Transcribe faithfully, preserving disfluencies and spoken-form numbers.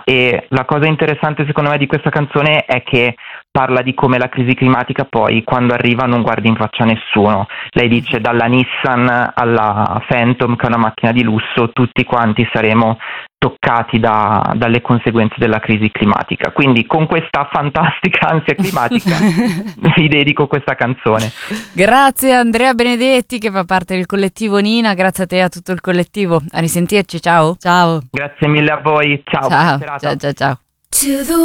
e la cosa interessante secondo me di questa canzone è che parla di come la crisi climatica poi quando arriva non guardi in faccia a nessuno. Lei dice dalla Nissan alla Phantom, che è una macchina di lusso, tutti quanti saremo toccati da, dalle conseguenze della crisi climatica. Quindi con questa fantastica ansia climatica vi dedico questa canzone. Grazie Andrea Benedetti che fa parte del collettivo Nina, grazie a te e a tutto il collettivo. A risentirci, ciao. Ciao. Grazie mille a voi, ciao. Ciao, ciao, ciao, ciao.